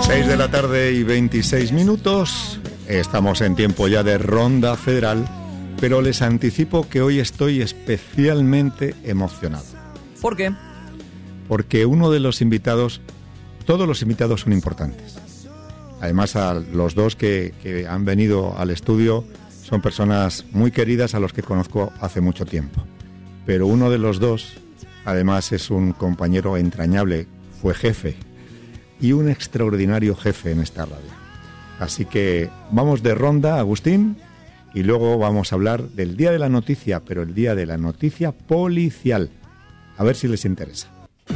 6 de la tarde y 26 minutos. Estamos en tiempo ya de ronda federal, pero les anticipo que hoy estoy especialmente emocionado. ¿Por qué? Porque uno de los invitados, todos los invitados son importantes. Además, a los dos que han venido al estudio son personas muy queridas a los que conozco hace mucho tiempo. Pero uno de los dos, además, es un compañero entrañable, fue jefe y un extraordinario jefe en esta radio. Así que vamos de ronda, Agustín, y luego vamos a hablar del Día de la Noticia, pero el Día de la Noticia policial. A ver si les interesa.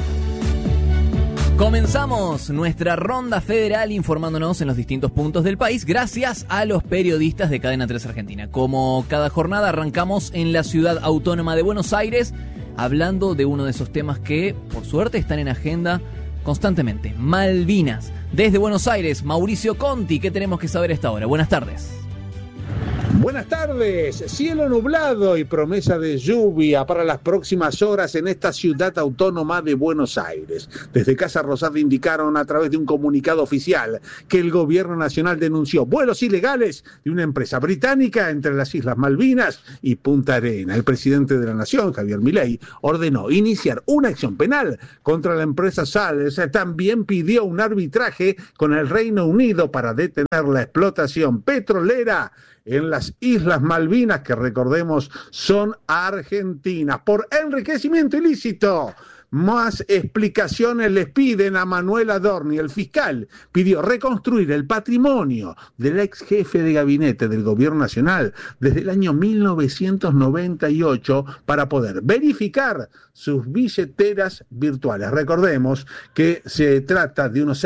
Comenzamos nuestra ronda federal informándonos en los distintos puntos del país gracias a los periodistas de Cadena 3 Argentina. Como cada jornada arrancamos en la ciudad autónoma de Buenos Aires hablando de uno de esos temas que por suerte están en agenda constantemente, Malvinas. Desde Buenos Aires, Mauricio Conti, ¿qué tenemos que saber a esta hora? Buenas tardes. Buenas tardes, cielo nublado y promesa de lluvia para las próximas horas en esta ciudad autónoma de Buenos Aires. Desde Casa Rosada indicaron a través de un comunicado oficial que el gobierno nacional denunció vuelos ilegales de una empresa británica entre las Islas Malvinas y Punta Arenas. El presidente de la Nación, Javier Milei, ordenó iniciar una acción penal contra la empresa Sales. También pidió un arbitraje con el Reino Unido para detener la explotación petrolera en las Islas Malvinas, que recordemos son argentinas, por enriquecimiento ilícito. Más explicaciones les piden a Manuel Adorni. El fiscal pidió reconstruir el patrimonio del ex jefe de gabinete del gobierno nacional desde el año 1998 para poder verificar sus billeteras virtuales. Recordemos que se trata de unos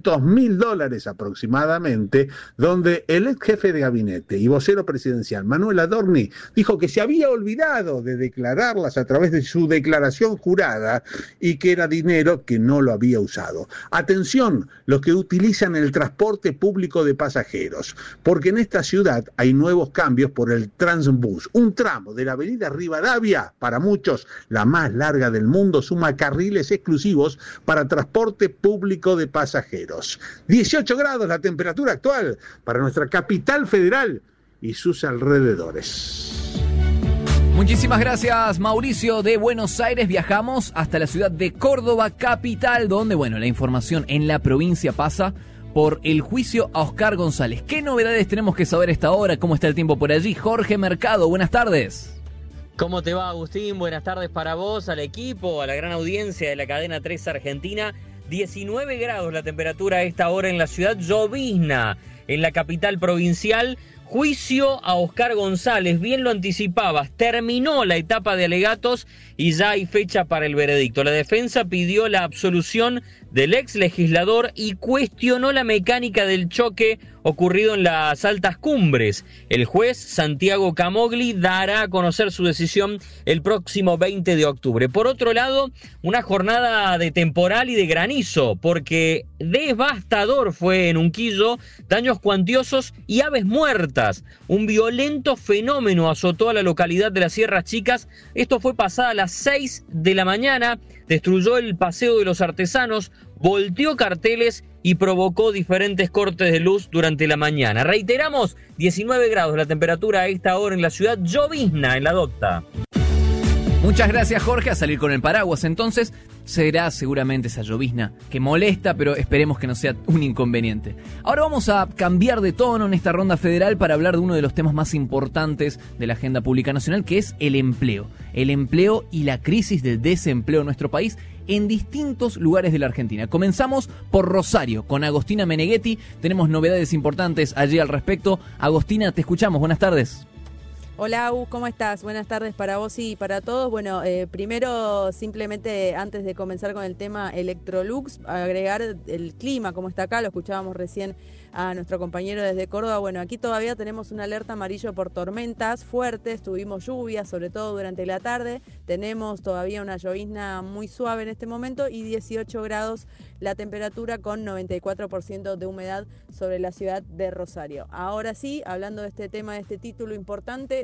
$600.000 aproximadamente, donde el ex jefe de gabinete y vocero presidencial Manuel Adorni dijo que se había olvidado de declararlas a través de su declaración jurada y que era dinero que no lo había usado. Atención, los que utilizan el transporte público de pasajeros, porque en esta ciudad hay nuevos cambios por el Transbús. Un tramo de la avenida Rivadavia, para muchos la más larga del mundo, suma carriles exclusivos para transporte público de pasajeros. 18 grados la temperatura actual para nuestra capital federal y sus alrededores. Muchísimas gracias, Mauricio. De Buenos Aires viajamos hasta la ciudad de Córdoba, capital, donde, la información en la provincia pasa por el juicio a Oscar González. ¿Qué novedades tenemos que saber a esta hora? ¿Cómo está el tiempo por allí? Jorge Mercado, buenas tardes. ¿Cómo te va, Agustín? Buenas tardes para vos, al equipo, a la gran audiencia de la Cadena 3 Argentina. 19 grados la temperatura a esta hora en la ciudad, llovizna en la capital provincial. Juicio a Oscar González, bien lo anticipabas, terminó la etapa de alegatos y ya hay fecha para el veredicto. La defensa pidió la absolución del ex legislador y cuestionó la mecánica del choque ocurrido en las altas cumbres. El juez Santiago Camogli dará a conocer su decisión el próximo 20 de octubre. Por otro lado, una jornada de temporal y de granizo, porque devastador fue en Unquillo, daños cuantiosos y aves muertas. Un violento fenómeno azotó a la localidad de las Sierras Chicas. Esto fue pasada a las 6 de la mañana, destruyó el Paseo de los Artesanos, volteó carteles y provocó diferentes cortes de luz durante la mañana. Reiteramos, 19 grados la temperatura a esta hora en la ciudad, llovizna en la Docta. Muchas gracias, Jorge. A salir con el paraguas, entonces. Será seguramente esa llovizna que molesta, pero esperemos que no sea un inconveniente. Ahora vamos a cambiar de tono en esta ronda federal para hablar de uno de los temas más importantes de la agenda pública nacional, que es el empleo. El empleo y la crisis de desempleo en nuestro país en distintos lugares de la Argentina. Comenzamos por Rosario, con Agostina Meneghetti. Tenemos novedades importantes allí al respecto. Agostina, te escuchamos. Buenas tardes. Hola, Agus, ¿cómo estás? Buenas tardes para vos y para todos. Bueno, primero, simplemente antes de comenzar con el tema Electrolux, agregar el clima, como está acá, lo escuchábamos recién a nuestro compañero desde Córdoba. Bueno, aquí todavía tenemos una alerta amarillo por tormentas fuertes, tuvimos lluvias, sobre todo durante la tarde, tenemos todavía una llovizna muy suave en este momento y 18 grados la temperatura con 94% de humedad sobre la ciudad de Rosario. Ahora sí, hablando de este tema, de este título importante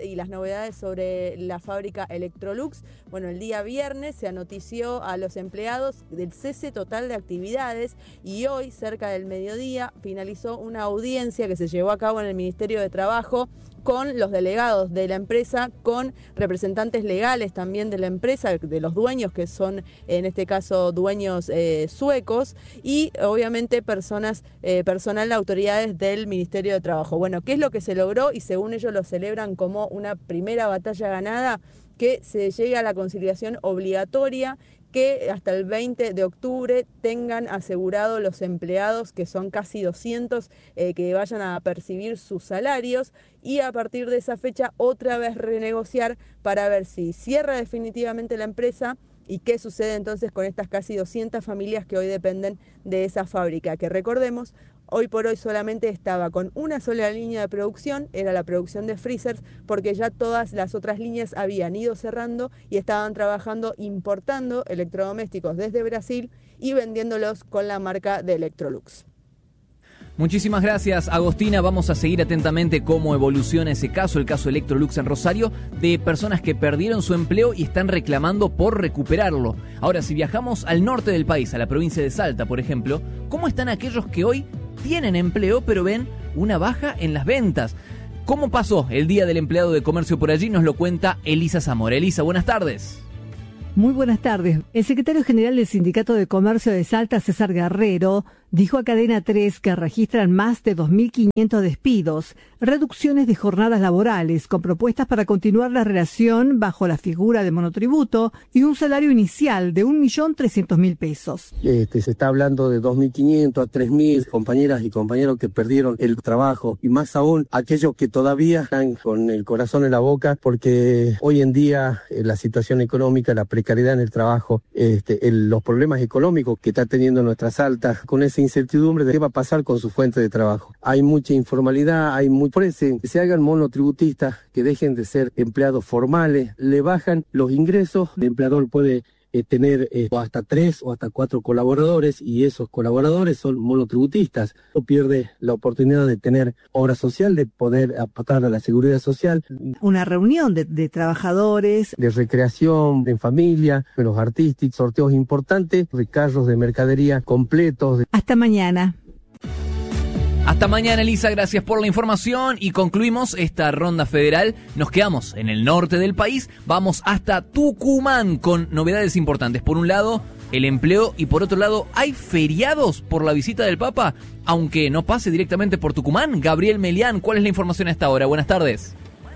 y las novedades sobre la fábrica Electrolux. Bueno, el día viernes se anotició a los empleados del cese total de actividades y hoy, cerca del mediodía, finalizó una audiencia que se llevó a cabo en el Ministerio de Trabajo con los delegados de la empresa, con representantes legales también de la empresa, de los dueños, que son en este caso dueños suecos, y obviamente personal de autoridades del Ministerio de Trabajo. Bueno, ¿qué es lo que se logró? Y según ellos lo celebran como una primera batalla ganada, que se llegue a la conciliación obligatoria, que hasta el 20 de octubre tengan asegurado los empleados, que son casi 200, que vayan a percibir sus salarios, y a partir de esa fecha otra vez renegociar para ver si cierra definitivamente la empresa y qué sucede entonces con estas casi 200 familias que hoy dependen de esa fábrica, que recordemos, hoy por hoy solamente estaba con una sola línea de producción, era la producción de freezers, porque ya todas las otras líneas habían ido cerrando y estaban trabajando importando electrodomésticos desde Brasil y vendiéndolos con la marca de Electrolux. Muchísimas gracias, Agostina. Vamos a seguir atentamente cómo evoluciona ese caso, el caso Electrolux en Rosario, de personas que perdieron su empleo y están reclamando por recuperarlo. Ahora, si viajamos al norte del país, a la provincia de Salta, por ejemplo, ¿cómo están aquellos que hoy tienen empleo pero ven una baja en las ventas? ¿Cómo pasó el Día del Empleado de Comercio por allí? Nos lo cuenta Elisa Zamora. Elisa, buenas tardes. Muy buenas tardes. El secretario general del Sindicato de Comercio de Salta, César Guerrero, dijo a Cadena 3 que registran más de 2.500 despidos, reducciones de jornadas laborales, con propuestas para continuar la relación bajo la figura de monotributo y un salario inicial de 1.300.000 pesos. Se está hablando de 2.500 a 3.000 compañeras y compañeros que perdieron el trabajo, y más aún aquellos que todavía están con el corazón en la boca, porque hoy en día la situación económica, la precariedad en el trabajo, los problemas económicos que está teniendo nuestra Salta, con esa incertidumbre de qué va a pasar con su fuente de trabajo. Hay mucha informalidad, por eso que se hagan monotributistas, que dejen de ser empleados formales, le bajan los ingresos, el empleador puede tener hasta 3 o hasta 4 colaboradores, y esos colaboradores son monotributistas. No pierde la oportunidad de tener obra social, de poder aportar a la seguridad social. Una reunión de trabajadores, de recreación, de familia, de los artísticos, sorteos importantes, de carros de mercadería completos. Hasta mañana. Hasta mañana, Elisa, gracias por la información y concluimos esta ronda federal. Nos quedamos en el norte del país, vamos hasta Tucumán con novedades importantes. Por un lado, el empleo, y por otro lado, ¿hay feriados por la visita del Papa? Aunque no pase directamente por Tucumán. Gabriel Melián, ¿cuál es la información a esta hora? Buenas tardes.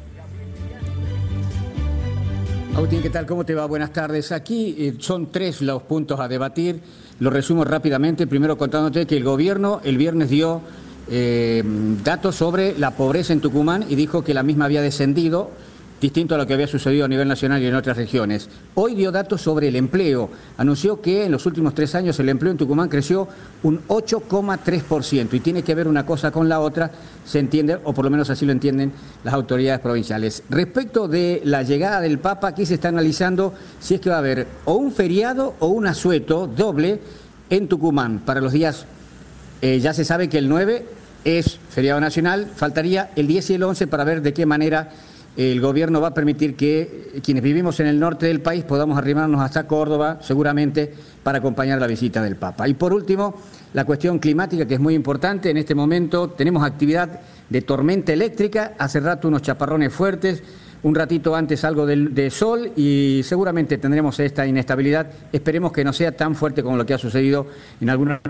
Agustín, ¿qué tal? ¿Cómo te va? Buenas tardes. Aquí son 3 los puntos a debatir. Lo resumo rápidamente. Primero, contándote que el gobierno el viernes dio datos sobre la pobreza en Tucumán y dijo que la misma había descendido, distinto a lo que había sucedido a nivel nacional y en otras regiones. Hoy dio datos sobre el empleo. Anunció que en los últimos 3 años el empleo en Tucumán creció un 8,3%, y tiene que ver una cosa con la otra, se entiende, o por lo menos así lo entienden las autoridades provinciales. Respecto de la llegada del Papa, aquí se está analizando si es que va a haber o un feriado o un asueto doble en Tucumán para los días. Ya se sabe que el 9 es feriado nacional, faltaría el 10 y el 11 para ver de qué manera el gobierno va a permitir que quienes vivimos en el norte del país podamos arrimarnos hasta Córdoba, seguramente, para acompañar la visita del Papa. Y por último, la cuestión climática, que es muy importante. En este momento tenemos actividad de tormenta eléctrica, hace rato unos chaparrones fuertes, un ratito antes algo de sol, y seguramente tendremos esta inestabilidad. Esperemos que no sea tan fuerte como lo que ha sucedido en algunas...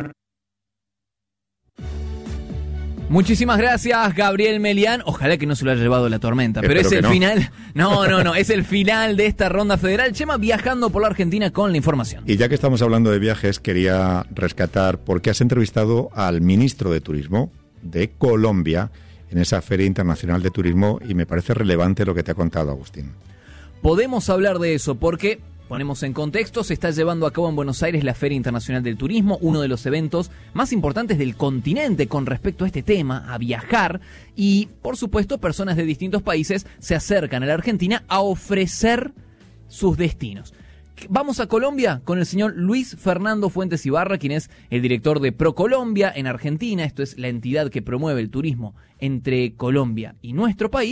Muchísimas gracias, Gabriel Melián. Ojalá que no se lo haya llevado la tormenta, pero es el final. No, es el final de esta ronda federal. Chema viajando por la Argentina con la información. Y ya que estamos hablando de viajes, quería rescatar porque has entrevistado al ministro de Turismo de Colombia en esa Feria Internacional de Turismo, y me parece relevante lo que te ha contado, Agustín. Podemos hablar de eso porque... Ponemos en contexto, se está llevando a cabo en Buenos Aires la Feria Internacional del Turismo, uno de los eventos más importantes del continente con respecto a este tema, a viajar, y por supuesto personas de distintos países se acercan a la Argentina a ofrecer sus destinos. Vamos a Colombia con el señor Luis Fernando Fuentes Ibarra, quien es el director de ProColombia en Argentina. Esto es la entidad que promueve el turismo entre Colombia y nuestro país.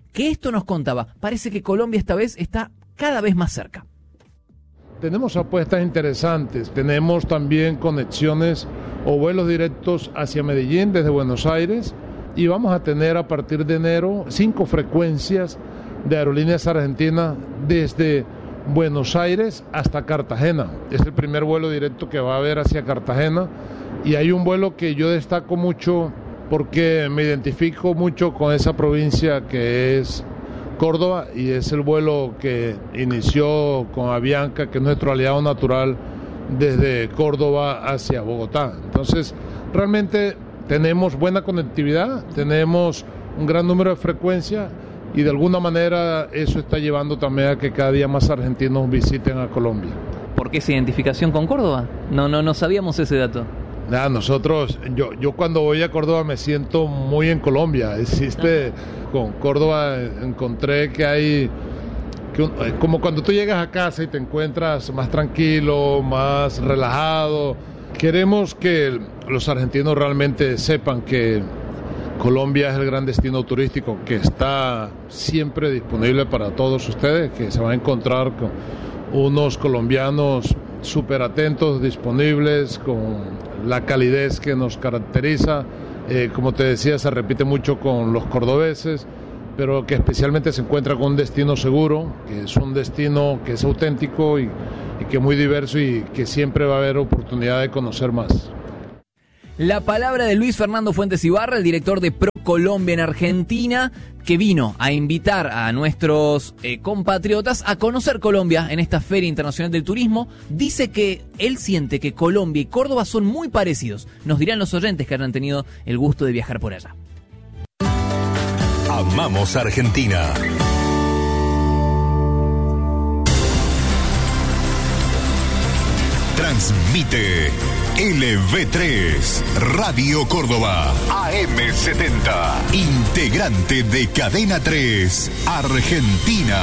que esto nos contaba. Parece que Colombia esta vez está cada vez más cerca. Tenemos apuestas interesantes, tenemos también conexiones o vuelos directos hacia Medellín desde Buenos Aires y vamos a tener a partir de enero 5 frecuencias de Aerolíneas Argentinas desde Buenos Aires hasta Cartagena. Es el primer vuelo directo que va a haber hacia Cartagena y hay un vuelo que yo destaco mucho porque me identifico mucho con esa provincia que es Córdoba y es el vuelo que inició con Avianca, que es nuestro aliado natural desde Córdoba hacia Bogotá. Entonces, realmente tenemos buena conectividad, tenemos un gran número de frecuencias y de alguna manera eso está llevando también a que cada día más argentinos visiten a Colombia. ¿Por qué esa identificación con Córdoba? No sabíamos ese dato. Nosotros, yo cuando voy a Córdoba me siento muy en Colombia. Con Córdoba encontré que hay, como cuando tú llegas a casa y te encuentras más tranquilo, más relajado. Queremos que los argentinos realmente sepan que Colombia es el gran destino turístico que está siempre disponible para todos ustedes, que se van a encontrar con unos colombianos súper atentos, disponibles, con la calidez que nos caracteriza. Como te decía, se repite mucho con los cordobeses, pero que especialmente se encuentra con un destino seguro, que es un destino que es auténtico y que es muy diverso y que siempre va a haber oportunidad de conocer más. La palabra de Luis Fernando Fuentes Ibarra, el director de ProColombia en Argentina, que vino a invitar a nuestros compatriotas a conocer Colombia en esta Feria Internacional del Turismo. Dice que él siente que Colombia y Córdoba son muy parecidos. Nos dirán los oyentes que hayan tenido el gusto de viajar por allá. Amamos Argentina. Transmite LV3, Radio Córdoba, AM70, integrante de Cadena 3, Argentina.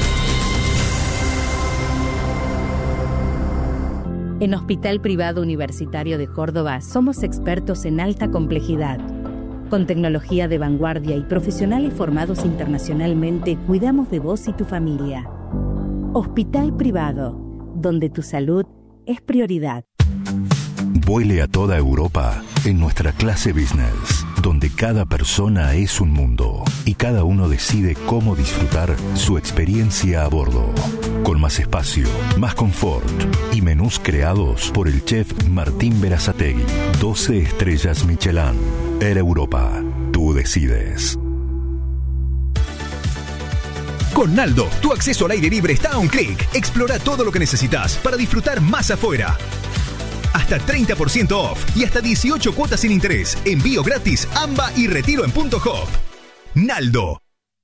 En Hospital Privado Universitario de Córdoba somos expertos en alta complejidad. Con tecnología de vanguardia y profesionales formados internacionalmente, cuidamos de vos y tu familia. Hospital Privado, donde tu salud es prioridad. Vuele a toda Europa en nuestra clase business, donde cada persona es un mundo y cada uno decide cómo disfrutar su experiencia a bordo. Con más espacio, más confort y menús creados por el chef Martín Berazategui. 12 estrellas Michelin. Air Europa, tú decides. Con Naldo, tu acceso al aire libre está a un clic. Explora todo lo que necesitas para disfrutar más afuera. Hasta 30% off y hasta 18 cuotas sin interés. Envío gratis, AMBA y retiro en Punto Hop. Naldo.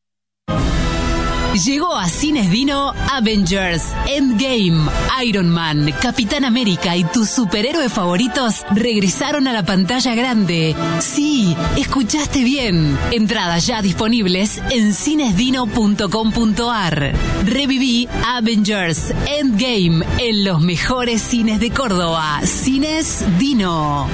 Llegó a Cines Dino Avengers Endgame. Iron Man, Capitán América y tus superhéroes favoritos regresaron a la pantalla grande. Sí, escuchaste bien. Entradas ya disponibles en cinesdino.com.ar. Reviví Avengers Endgame en los mejores cines de Córdoba. Cines Dino.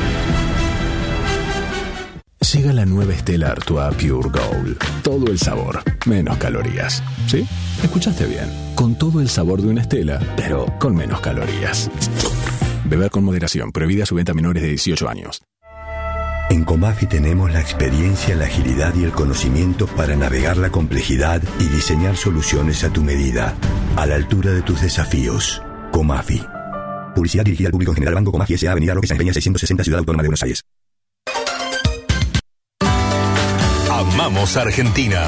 Llega la nueva Stella Artois Pure Gold. Todo el sabor, menos calorías. ¿Sí? Escuchaste bien. Con todo el sabor de una Stella, pero con menos calorías. Beber con moderación. Prohibida su venta a menores de 18 años. En Comafi tenemos la experiencia, la agilidad y el conocimiento para navegar la complejidad y diseñar soluciones a tu medida, a la altura de tus desafíos. Comafi. Publicidad dirigida al público en general. Banco Comafi S.A. Avenida Roque San Peña 660, Ciudad Autónoma de Buenos Aires. Amamos Argentina.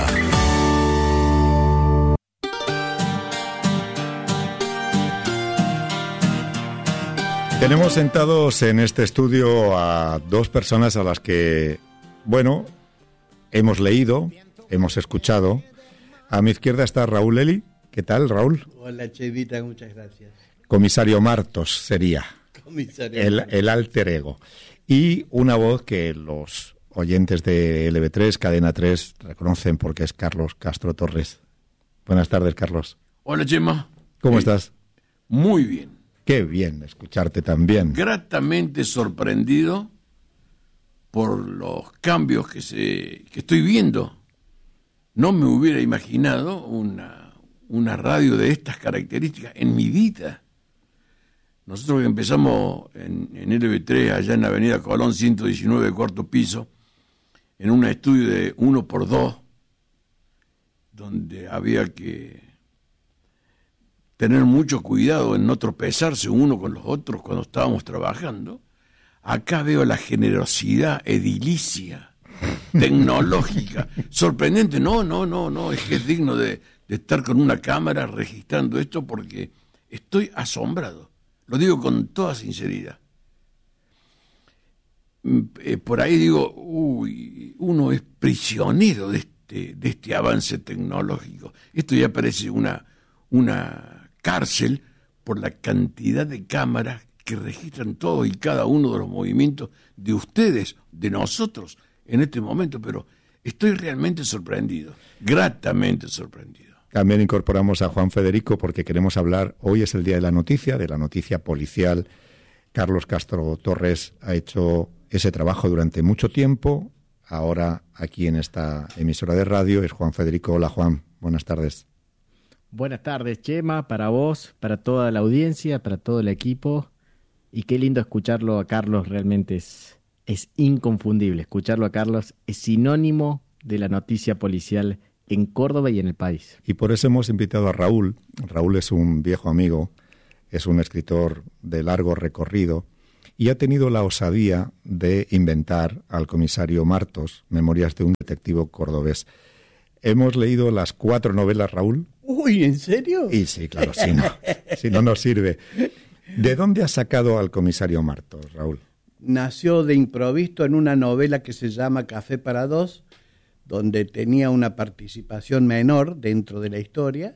Tenemos sentados en este estudio a dos personas a las que, bueno, hemos leído, hemos escuchado. A mi izquierda está Raúl Eli. ¿Qué tal, Raúl? Hola, Chevita, muchas gracias. Comisario Martos sería el alter ego. Y una voz que los oyentes de LV3, Cadena 3, reconocen porque es Carlos Castro Torres. Buenas tardes, Carlos. Hola, Chema. ¿Cómo estás? Muy bien. Qué bien escucharte también. Gratamente sorprendido por los cambios que estoy viendo no me hubiera imaginado una radio de estas características en mi vida. Nosotros empezamos en LB3, allá en la avenida Colón 119, cuarto piso, en un estudio de 1x2, donde había que tener mucho cuidado en no tropezarse uno con los otros cuando estábamos trabajando. Acá veo la generosidad edilicia, tecnológica, sorprendente. No, es que es digno de estar con una cámara registrando esto, porque estoy asombrado. Lo digo con toda sinceridad. Por ahí digo, uno es prisionero de este avance tecnológico. Esto ya parece una cárcel por la cantidad de cámaras que registran todos y cada uno de los movimientos de ustedes, de nosotros, en este momento. Pero estoy realmente sorprendido, gratamente sorprendido. También incorporamos a Juan Federico porque queremos hablar, hoy es el día de la noticia policial. Carlos Castro Torres ha hecho ese trabajo durante mucho tiempo. Ahora aquí en esta emisora de radio es Juan Federico. Hola Juan, buenas tardes. Buenas tardes, Chema, para vos, para toda la audiencia, para todo el equipo. Y qué lindo escucharlo a Carlos, realmente es inconfundible. Escucharlo a Carlos es sinónimo de la noticia policial en Córdoba y en el país. Y por eso hemos invitado a Raúl. Raúl es un viejo amigo, es un escritor de largo recorrido y ha tenido la osadía de inventar al comisario Martos, Memorias de un detectivo cordobés. Hemos leído las 4 novelas, Raúl. Uy, ¿en serio? Y sí, claro, si no nos sirve. ¿De dónde has sacado al comisario Martos, Raúl? Nació de improviso en una novela que se llama Café para dos, donde tenía una participación menor dentro de la historia,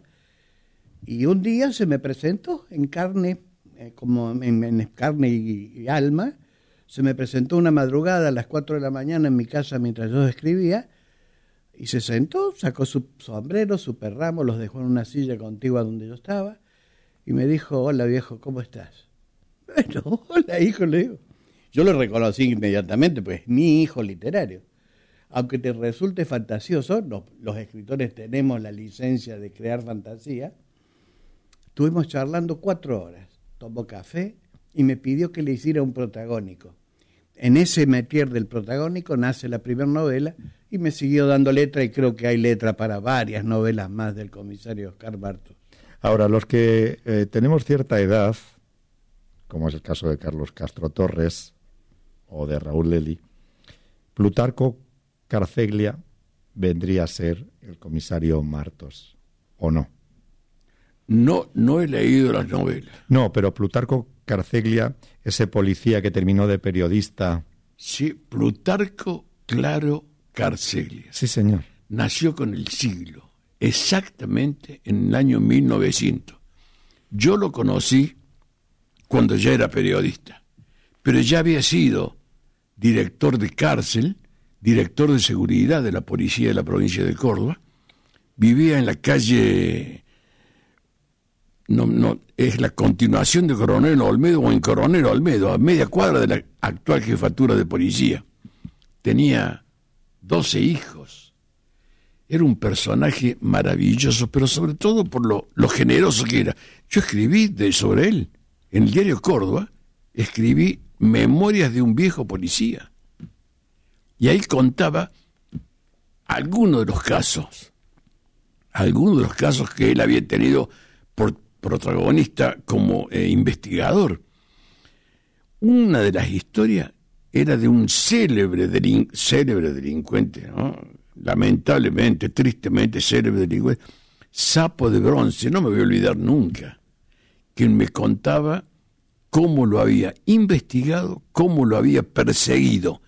y un día se me presentó en carne, como en carne y alma, se me presentó una madrugada a las 4 de la mañana en mi casa mientras yo escribía, y se sentó, sacó su sombrero, su perramo, los dejó en una silla contigua donde yo estaba, y me dijo, hola viejo, ¿cómo estás? Bueno, hola hijo, le digo. Yo lo reconocí inmediatamente, pues mi hijo literario. Aunque te resulte fantasioso, los escritores tenemos la licencia de crear fantasía, estuvimos charlando 4 horas, tomó café y me pidió que le hiciera un protagónico. En ese métier del protagónico nace la primera novela y me siguió dando letra, y creo que hay letra para varias novelas más del comisario Oscar Martos. Ahora, los que tenemos cierta edad, como es el caso de Carlos Castro Torres o de Raúl Lely, Plutarco Carceglia vendría a ser el comisario Martos, ¿o no? No he leído las novelas. No, pero Plutarco Carceglia, ese policía que terminó de periodista. Sí, Plutarco Claro Carceglia. Sí, señor. Nació con el siglo, exactamente en el año 1900. Yo lo conocí cuando ya era periodista, pero ya había sido director de cárcel, director de seguridad de la policía de la provincia de Córdoba. Vivía en la calle, no es la continuación de Coronel Olmedo o en Coronel Olmedo, a media cuadra de la actual jefatura de policía. Tenía 12 hijos. Era un personaje maravilloso, pero sobre todo por lo generoso que era. Yo escribí sobre él en el diario Córdoba, escribí Memorias de un viejo policía. Y ahí contaba algunos de los casos que él había tenido por protagonista como investigador. Una de las historias era de un célebre delincuente, ¿no? Lamentablemente, tristemente célebre delincuente, Sapo de Bronce, no me voy a olvidar nunca, que me contaba cómo lo había investigado, cómo lo había perseguido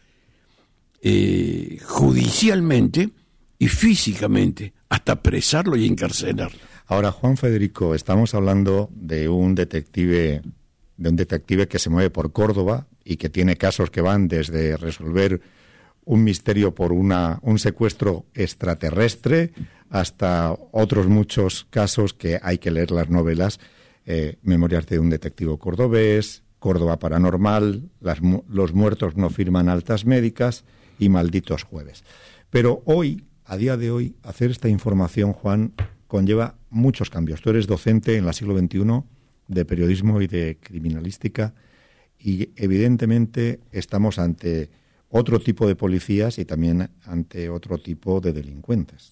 judicialmente y físicamente, hasta apresarlo y encarcelarlo. Ahora, Juan Federico, estamos hablando de un detective que se mueve por Córdoba y que tiene casos que van desde resolver un misterio por un secuestro extraterrestre hasta otros muchos casos que hay que leer las novelas. Memorias de un detectivo cordobés, Córdoba Paranormal, Los muertos no firman altas médicas y Malditos jueves. Pero hoy a día de hoy hacer esta información, Juan, conlleva muchos cambios. Tú eres docente en el siglo XXI de periodismo y de criminalística y evidentemente estamos ante otro tipo de policías y también ante otro tipo de delincuentes.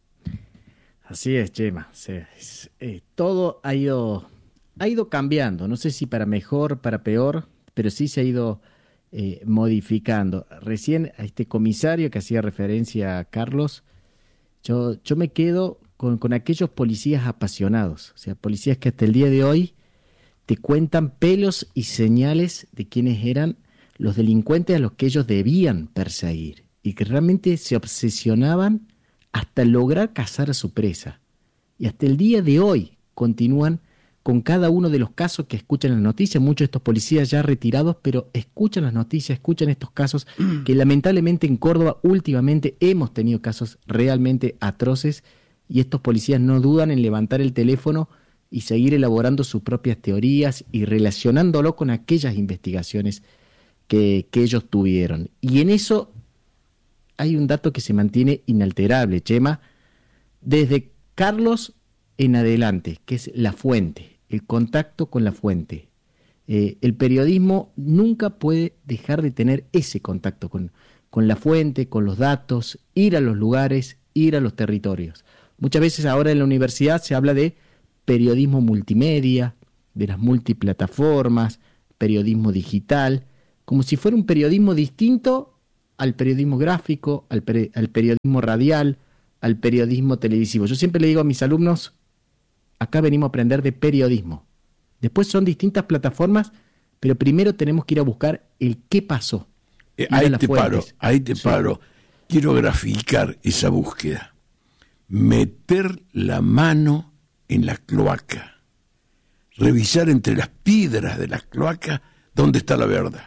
Así es, Chema. Todo ha ido cambiando. No sé si para mejor, para peor, pero sí se ha ido modificando. Recién a este comisario que hacía referencia a Carlos, yo me quedo con aquellos policías apasionados, o sea, policías que hasta el día de hoy te cuentan pelos y señales de quiénes eran los delincuentes a los que ellos debían perseguir y que realmente se obsesionaban hasta lograr cazar a su presa. Y hasta el día de hoy continúan con cada uno de los casos que escuchan en las noticias. Muchos de estos policías ya retirados, pero escuchan las noticias, escuchan estos casos que lamentablemente en Córdoba últimamente hemos tenido casos realmente atroces y estos policías no dudan en levantar el teléfono y seguir elaborando sus propias teorías y relacionándolo con aquellas investigaciones que ellos tuvieron. Y en eso hay un dato que se mantiene inalterable, Chema, desde Carlos en adelante, que es la fuente, el contacto con la fuente. El periodismo nunca puede dejar de tener ese contacto con la fuente, con los datos, ir a los lugares, ir a los territorios. Muchas veces ahora en la universidad se habla de periodismo multimedia, de las multiplataformas, periodismo digital, como si fuera un periodismo distinto al periodismo gráfico, al periodismo radial, al periodismo televisivo. Yo siempre le digo a mis alumnos, acá venimos a aprender de periodismo. Después son distintas plataformas, pero primero tenemos que ir a buscar el qué pasó. Ahí te paro. Quiero graficar esa búsqueda. Meter la mano en la cloaca. Revisar entre las piedras de la cloaca dónde está la verdad.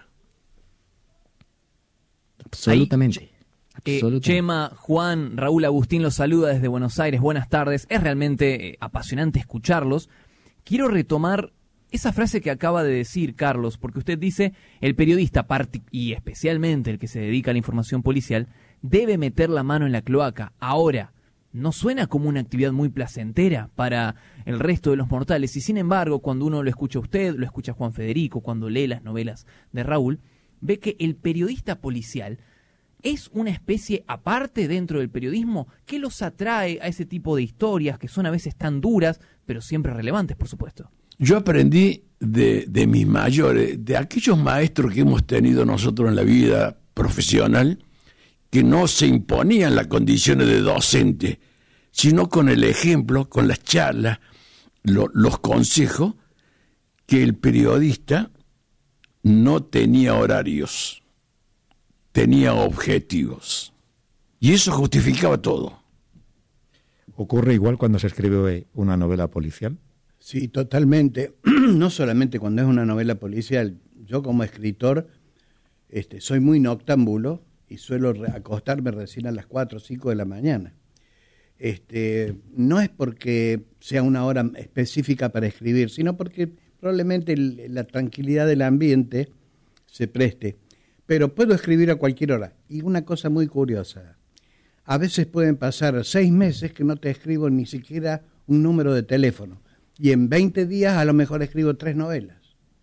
Absolutamente. Chema, Juan, Raúl, Agustín los saluda desde Buenos Aires. Buenas tardes. Es realmente apasionante escucharlos. Quiero retomar esa frase que acaba de decir Carlos, porque usted dice, el periodista, y especialmente el que se dedica a la información policial, debe meter la mano en la cloaca. Ahora, no suena como una actividad muy placentera para el resto de los mortales, y sin embargo, cuando uno lo escucha a usted, lo escucha a Juan Federico, cuando lee las novelas de Raúl, ve que el periodista policial es una especie aparte dentro del periodismo. ¿Qué los atrae a ese tipo de historias que son a veces tan duras, pero siempre relevantes, por supuesto? Yo aprendí de mis mayores, de aquellos maestros que hemos tenido nosotros en la vida profesional, que no se imponían las condiciones de docente, sino con el ejemplo, con las charlas, los consejos, que el periodista no tenía horarios, tenía objetivos. Y eso justificaba todo. ¿Ocurre igual cuando se escribe una novela policial? Sí, totalmente. No solamente cuando es una novela policial. Yo como escritor soy muy noctámbulo y suelo acostarme recién a las 4 o 5 de la mañana. No es porque sea una hora específica para escribir, sino porque probablemente la tranquilidad del ambiente se preste. Pero puedo escribir a cualquier hora. Y una cosa muy curiosa, a veces pueden pasar 6 meses que no te escribo ni siquiera un número de teléfono. Y en 20 días a lo mejor escribo 3 novelas.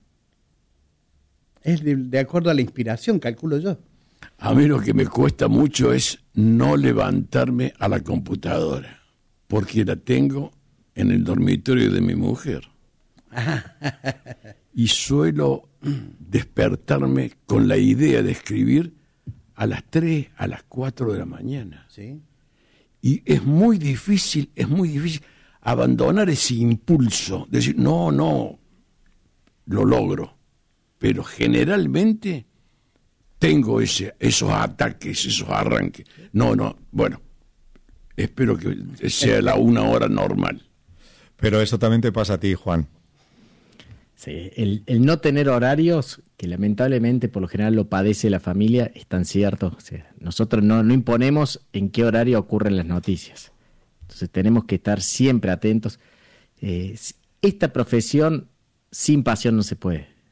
Es de acuerdo a la inspiración, calculo yo. A mí lo que me cuesta mucho es no levantarme a la computadora, porque la tengo en el dormitorio de mi mujer. Y suelo despertarme con la idea de escribir a las 3, a las 4 de la mañana. ¿Sí? Y es muy difícil abandonar ese impulso, decir, no, lo logro. Pero generalmente tengo esos ataques, esos arranques. Bueno, espero que sea una hora normal. Pero eso también te pasa a ti, Juan. Sí, el no tener horarios, que lamentablemente por lo general lo padece la familia, es tan cierto. O sea, nosotros no imponemos en qué horario ocurren las noticias. Entonces tenemos que estar siempre atentos. Esta profesión sin pasión no se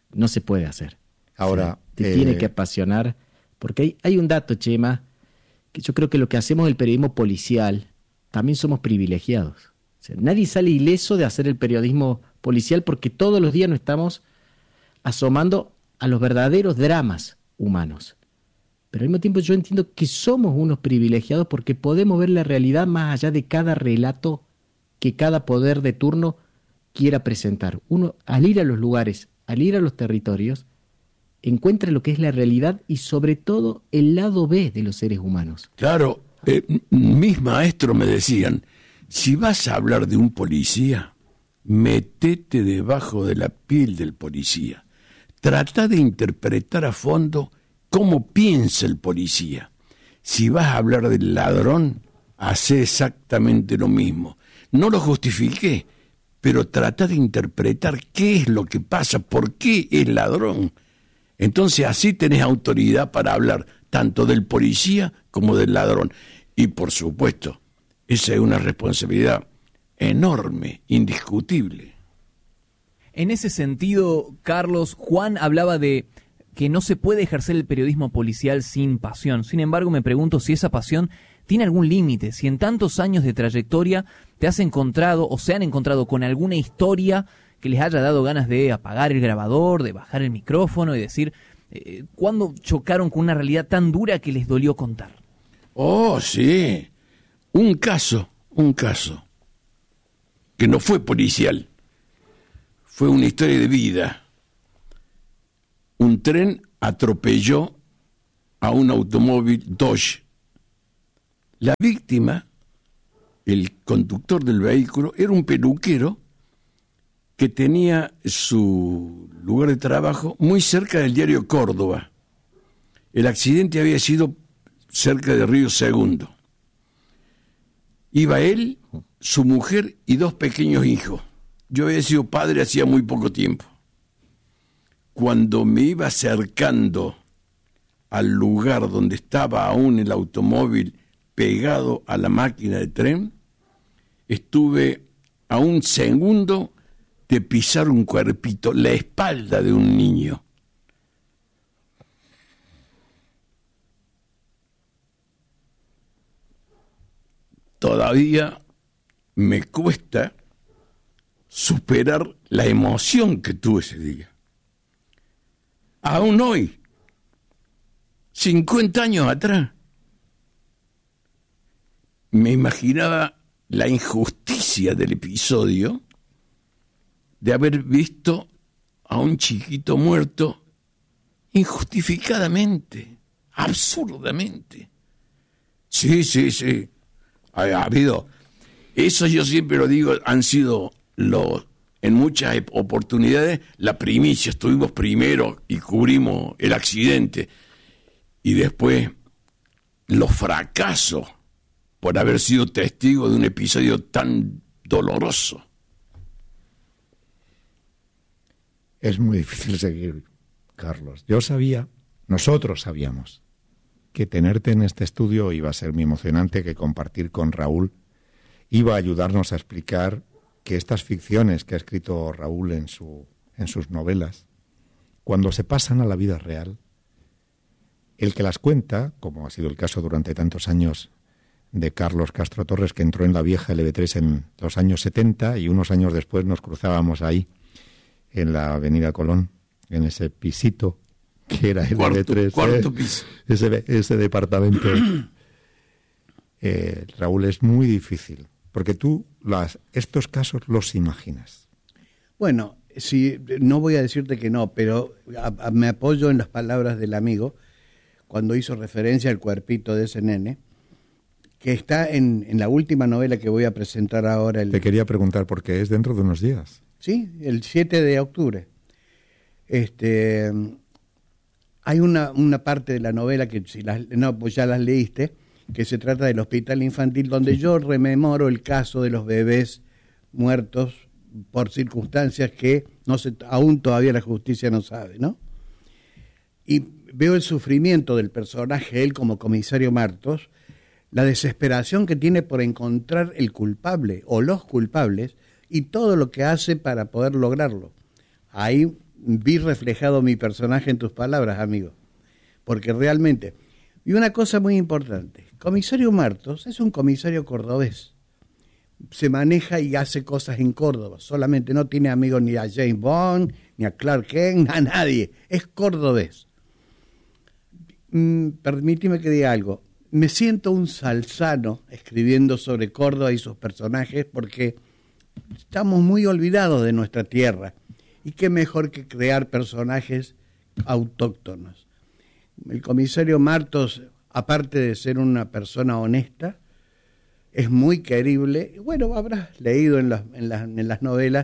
puede hacer. Ahora, te tiene que apasionar, porque hay un dato, Chema, yo creo que lo que hacemos el periodismo policial, también somos privilegiados. O sea, nadie sale ileso de hacer el periodismo policial porque todos los días nos estamos asomando a los verdaderos dramas humanos. Pero al mismo tiempo yo entiendo que somos unos privilegiados porque podemos ver la realidad más allá de cada relato que cada poder de turno quiera presentar. Uno, al ir a los lugares, al ir a los territorios, encuentra lo que es la realidad y sobre todo el lado B de los seres humanos. Claro, mis maestros me decían, si vas a hablar de un policía, metete debajo de la piel del policía. Trata de interpretar a fondo cómo piensa el policía. Si vas a hablar del ladrón, hace exactamente lo mismo. No lo justifiqué, pero trata de interpretar qué es lo que pasa, por qué es ladrón. Entonces así tenés autoridad para hablar tanto del policía como del ladrón. Y por supuesto, esa es una responsabilidad enorme, indiscutible. En ese sentido, Carlos, Juan hablaba de que no se puede ejercer el periodismo policial sin pasión. Sin embargo, me pregunto si esa pasión tiene algún límite, si en tantos años de trayectoria te has encontrado o se han encontrado con alguna historia que les haya dado ganas de apagar el grabador, de bajar el micrófono y decir, ¿cuándo chocaron con una realidad tan dura que les dolió contar? Oh, sí. Un caso, que no fue policial, fue una historia de vida. Un tren atropelló a un automóvil Dodge. La víctima, el conductor del vehículo, era un peluquero que tenía su lugar de trabajo muy cerca del diario Córdoba. El accidente había sido cerca de Río Segundo. Iba él, su mujer y 2 pequeños hijos. Yo había sido padre hacía muy poco tiempo. Cuando me iba acercando al lugar donde estaba aún el automóvil pegado a la máquina de tren, estuve a un segundo de pisar un cuerpito, la espalda de un niño. Todavía me cuesta superar la emoción que tuve ese día. Aún hoy, 50 años atrás, me imaginaba la injusticia del episodio de haber visto a un chiquito muerto injustificadamente, absurdamente. Sí. Ha habido, eso yo siempre lo digo, han sido en muchas oportunidades la primicia. Estuvimos primero y cubrimos el accidente y después los fracasos por haber sido testigo de un episodio tan doloroso. Es muy difícil seguir, Carlos. Nosotros sabíamos que tenerte en este estudio iba a ser muy emocionante, que compartir con Raúl iba a ayudarnos a explicar que estas ficciones que ha escrito Raúl en sus novelas, cuando se pasan a la vida real, el que las cuenta, como ha sido el caso durante tantos años de Carlos Castro Torres, que entró en la vieja LB3 en los años 70 y unos años después nos cruzábamos ahí en la Avenida Colón, en ese pisito que era el LB3, cuarto piso. Ese departamento. Raúl, es muy difícil, porque tú estos casos los imaginas. Bueno, sí, no voy a decirte que no, pero me apoyo en las palabras del amigo cuando hizo referencia al cuerpito de ese nene, que está en la última novela que voy a presentar ahora. Te quería preguntar, porque es dentro de unos días. Sí, el 7 de octubre. Hay una parte de la novela que pues ya las leíste, que se trata del hospital infantil, donde yo rememoro el caso de los bebés muertos por circunstancias que aún todavía la justicia no sabe, ¿no? Y veo el sufrimiento del personaje, él como comisario Martos, la desesperación que tiene por encontrar el culpable o los culpables y todo lo que hace para poder lograrlo. Ahí vi reflejado mi personaje en tus palabras, amigo, porque realmente... Y una cosa muy importante, comisario Martos es un comisario cordobés. Se maneja y hace cosas en Córdoba. Solamente no tiene amigos ni a James Bond, ni a Clark Kent, a nadie. Es cordobés. Permíteme que diga algo. Me siento un salsano escribiendo sobre Córdoba y sus personajes porque estamos muy olvidados de nuestra tierra. Y qué mejor que crear personajes autóctonos. El comisario Martos, aparte de ser una persona honesta, es muy querible. Bueno, habrás leído en las novelas,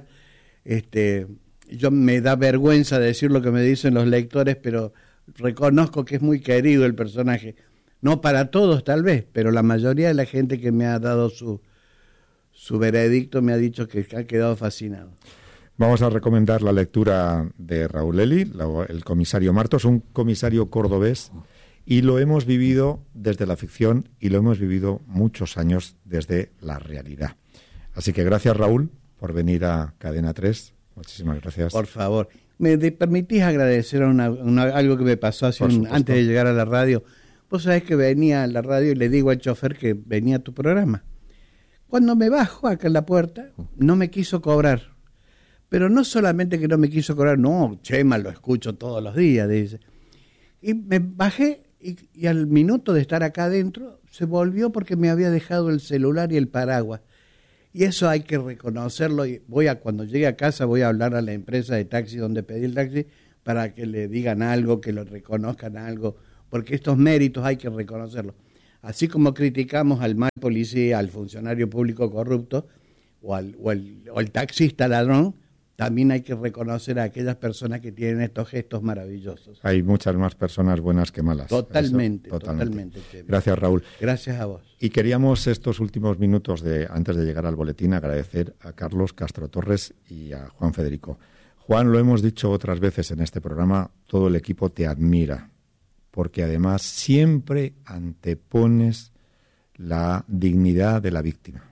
yo me da vergüenza decir lo que me dicen los lectores, pero reconozco que es muy querido el personaje. No para todos tal vez, pero la mayoría de la gente que me ha dado su veredicto me ha dicho que ha quedado fascinado. Vamos a recomendar la lectura de Raúl Eli, el comisario Martos, un comisario cordobés, y lo hemos vivido desde la ficción y lo hemos vivido muchos años desde la realidad. Así que gracias, Raúl, por venir a Cadena 3. Muchísimas gracias. Por favor. ¿Me permitís agradecer algo que me pasó antes de llegar a la radio? Vos sabés que venía a la radio y le digo al chofer que venía a tu programa. Cuando me bajo acá en la puerta, no me quiso cobrar. Pero no solamente que no me quiso cobrar, no, Chema, lo escucho todos los días, dice. Y me bajé y al minuto de estar acá adentro se volvió porque me había dejado el celular y el paraguas. Y eso hay que reconocerlo. Y cuando llegue a casa voy a hablar a la empresa de taxi donde pedí el taxi para que le digan algo, que lo reconozcan algo, porque estos méritos hay que reconocerlos. Así como criticamos al mal policía, al funcionario público corrupto o al taxista ladrón, también hay que reconocer a aquellas personas que tienen estos gestos maravillosos. Hay muchas más personas buenas que malas. Totalmente. Gracias, Raúl. Gracias a vos. Y queríamos estos últimos minutos, antes de llegar al boletín, agradecer a Carlos Castro Torres y a Juan Federico. Juan, lo hemos dicho otras veces en este programa, todo el equipo te admira, porque además siempre antepones la dignidad de la víctima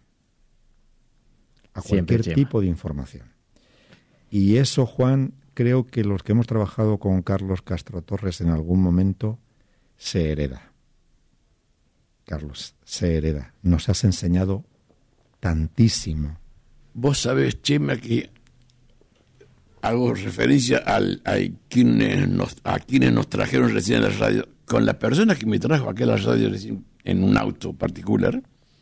a cualquier tipo de información. Y eso, Juan, creo que los que hemos trabajado con Carlos Castro Torres en algún momento se hereda. Carlos, se hereda. Nos has enseñado tantísimo. Vos sabés, Chema, que hago referencia a quienes nos trajeron recién a la radio. Con la persona que me trajo aquí a la radio recién, en un auto particular,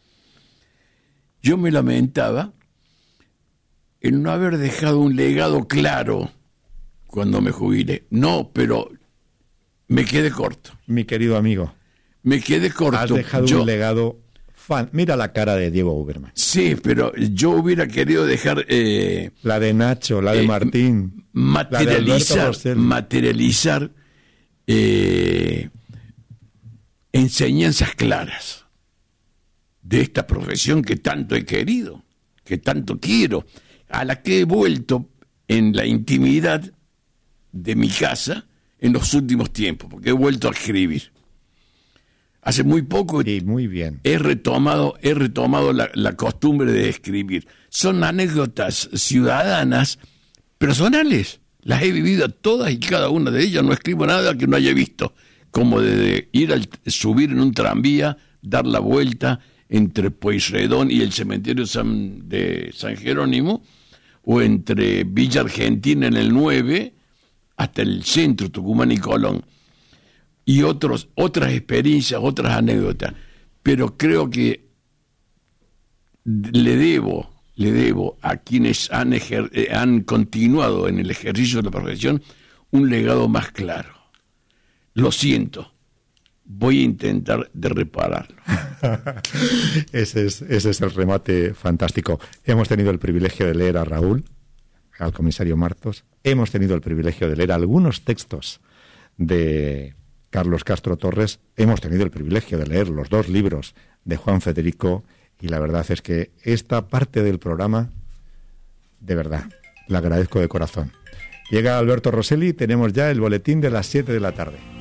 yo me lamentaba el no haber dejado un legado claro cuando me jubilé. No, pero me quedé corto. Mi querido amigo. Me quedé corto. Has dejado un legado. Mira la cara de Diego Uberman. Sí, pero yo hubiera querido dejar... la de Nacho, la de Martín. Materializar enseñanzas claras de esta profesión que tanto he querido, que tanto quiero, a la que he vuelto en la intimidad de mi casa en los últimos tiempos, porque he vuelto a escribir. Hace muy poco muy bien. he retomado la costumbre de escribir. Son anécdotas ciudadanas, personales. Las he vivido todas y cada una de ellas. No escribo nada que no haya visto, como de subir en un tranvía, dar la vuelta entre Pueyrredón y el cementerio de San Jerónimo, o entre Villa Argentina en el 9 hasta el centro, Tucumán y Colón, y otras experiencias, otras anécdotas. Pero creo que le debo a quienes han continuado en el ejercicio de la profesión un legado más claro. Lo siento, voy a intentar de repararlo. Ese es el remate fantástico. Hemos tenido el privilegio de leer a Raúl, al comisario Martos. Hemos tenido el privilegio de leer algunos textos de Carlos Castro Torres. Hemos tenido el privilegio de leer los 2 libros de Juan Federico. Y la verdad es que esta parte del programa, de verdad, la agradezco de corazón. Llega Alberto Rosselli, tenemos ya el boletín de las 7 de la tarde.